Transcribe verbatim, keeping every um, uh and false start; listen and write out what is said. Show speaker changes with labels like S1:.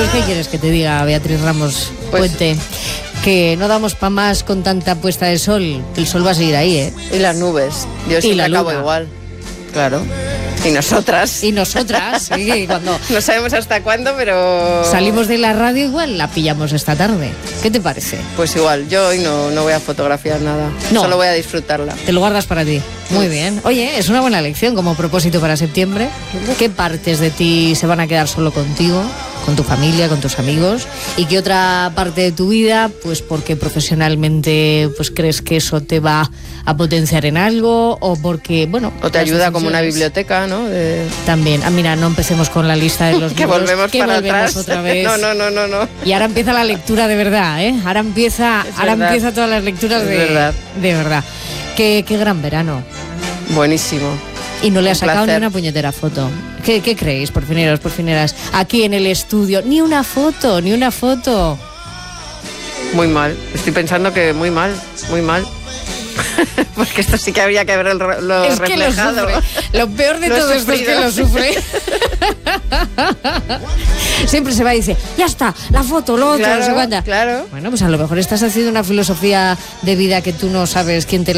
S1: Pues, ¿qué quieres que te diga, Beatriz Ramos
S2: Pues-
S1: Puente? Que no damos pa' más con tanta puesta de sol. El sol va a seguir ahí, ¿eh?
S2: Y las nubes. Yo
S1: Y
S2: siempre
S1: la
S2: acabo
S1: luna.
S2: igual. Claro. Y nosotras.
S1: Y nosotras, sí, cuando
S2: No sabemos hasta cuándo, pero...
S1: salimos de la radio igual la pillamos esta tarde. ¿Qué te parece?
S2: Pues igual, yo hoy no, no voy a fotografiar nada.
S1: No.
S2: Solo voy a disfrutarla.
S1: Te lo guardas para ti. Muy bien. Oye, es una buena lección como propósito para septiembre. ¿Qué partes de ti se van a quedar solo contigo, con tu familia, con tus amigos? ¿Y qué otra parte de tu vida, pues porque profesionalmente pues crees que eso te va a potenciar en algo o porque, bueno...
S2: O te
S1: las
S2: ayuda como una
S1: decisiones-
S2: biblioteca, ¿no? De...
S1: También. Ah, mira, no empecemos con la lista de los
S2: Que
S1: libros.
S2: volvemos
S1: que
S2: para
S1: volvemos
S2: atrás.
S1: otra vez.
S2: No, no, no, no, no.
S1: Y ahora empieza la lectura de verdad, ¿eh? Ahora empieza,
S2: Es
S1: ahora
S2: verdad.
S1: empieza todas las lecturas
S2: Es
S1: de
S2: verdad.
S1: de verdad. Qué, qué gran verano.
S2: Buenísimo.
S1: Y no le
S2: Un
S1: has sacado
S2: placer.
S1: ni una puñetera foto. ¿Qué, qué creéis, porfineros, porfineras? Aquí en el estudio, ni una foto, ni una foto.
S2: Muy mal. Estoy pensando que muy mal, muy mal. Porque esto sí que habría que haber el re- lo
S1: Es que lo
S2: reflejado.
S1: sufre. Lo peor de
S2: Lo he
S1: todo esto es que
S2: sufrido.
S1: lo sufre. Siempre se va y dice, ya está, la foto, lo otro,
S2: Claro,
S1: no sé cuánta.
S2: claro.
S1: Bueno, pues a lo mejor estás haciendo una filosofía de vida que tú no sabes quién te